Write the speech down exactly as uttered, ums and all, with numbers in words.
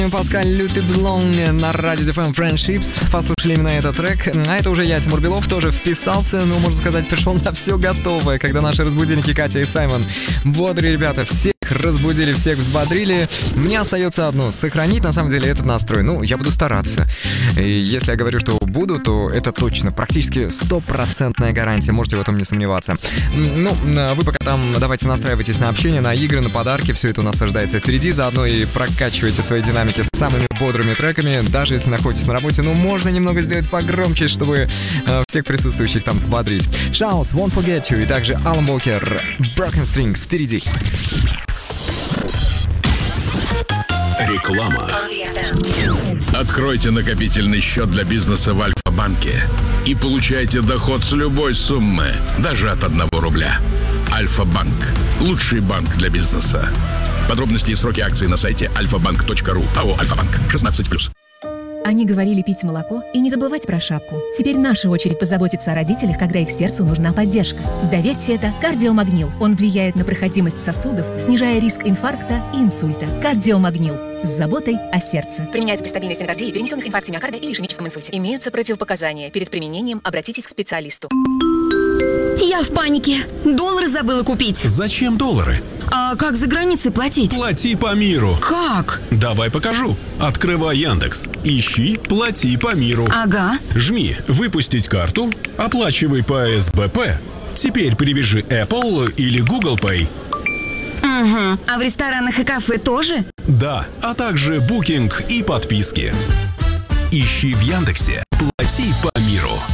Паскаль Лютый Блон на радио эф эм Friendships. Послушали именно этот трек. А это уже я, Тимур Белов, тоже вписался, ну, можно сказать, пришел на все готовое, когда наши разбудильники Катя и Саймон бодрые ребята, всех разбудили, всех взбодрили. Мне остается одно — сохранить, на самом деле, этот настрой. Ну, я буду стараться. И если я говорю, что буду, то это точно, практически стопроцентная гарантия, можете в этом не сомневаться. Ну, вы пока там давайте настраивайтесь на общение, на игры, на подарки, все это у нас ожидается впереди, заодно и прокачивайте свои динамики с самыми бодрыми треками, даже если находитесь на работе, ну, можно немного сделать погромче, чтобы э, всех присутствующих там взбодрить. Шаус, Won't Forget You и также Алан Уокер, Broken Strings впереди. Реклама. Откройте накопительный счет для бизнеса в Альфа-банке и получайте доход с любой суммы, даже от одного рубля. Альфа-банк. Лучший банк для бизнеса. Подробности и сроки акций на сайте альфа банк точка ру. АО «Альфа-банк». шестнадцать плюс. Они говорили пить молоко и не забывать про шапку. Теперь наша очередь позаботиться о родителях, когда их сердцу нужна поддержка. Доверьте это кардиомагнил. Он влияет на проходимость сосудов, снижая риск инфаркта и инсульта. Кардиомагнил. С заботой о сердце. Применяется при стабильной стенокардии, перенесенных инфаркте миокарда или ишемическом инсульте. Имеются противопоказания. Перед применением обратитесь к специалисту. Я в панике. Доллары забыла купить. Зачем доллары? А как за границей платить? Плати по миру. Как? Давай покажу. Открывай Яндекс. Ищи «Плати по миру». Ага. Жми «Выпустить карту», оплачивай по эс бэ пэ. Теперь привяжи Apple или Google Pay. Угу. А в ресторанах и кафе тоже? Да, а также букинг и подписки. Ищи в Яндексе «Плати по миру».